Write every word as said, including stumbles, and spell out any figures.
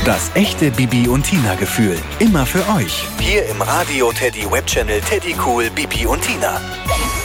Das echte Bibi und Tina Gefühl. Immer für euch. Hier im Radio Teddy Webchannel Teddy Cool Bibi und Tina.